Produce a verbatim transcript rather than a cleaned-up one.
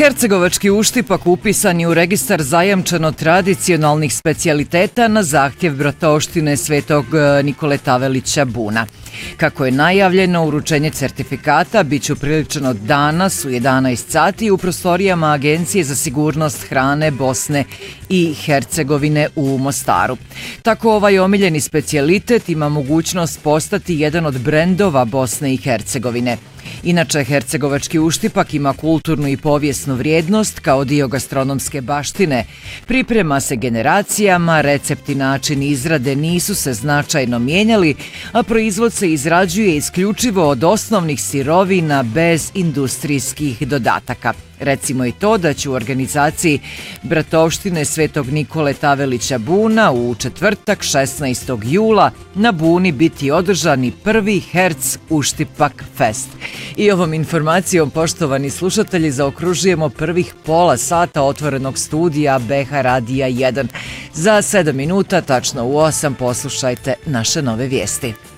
Hercegovački uštipak upisan je u registar zajamčeno tradicionalnih specijaliteta na zahtjev Bratovštine Svetog Nikole Tavelića Buna. Kako je najavljeno, uručenje certifikata bit će upriličeno danas u jedanaest sati u prostorijama Agencije za sigurnost hrane Bosne i Hercegovine u Mostaru. Tako ovaj omiljeni specijalitet ima mogućnost postati jedan od brendova Bosne i Hercegovine. Inače, hercegovački uštipak ima kulturnu i povijesnu vrijednost kao dio gastronomske baštine. Priprema se generacijama, recepti, način izrade nisu se značajno mijenjali, a proizvod se izrađuje isključivo od osnovnih sirovina bez industrijskih dodataka. Recimo i to da će u organizaciji Bratovštine Svetog Nikole Tavelića Buna u četvrtak šesnaestog jula na Buni biti održani prvi Herc Uštipak Fest. I ovom informacijom, poštovani slušatelji, zaokružujemo prvih pola sata otvorenog studija B H Radija jedan. Za sedam minuta, tačno u osam, poslušajte naše nove vijesti.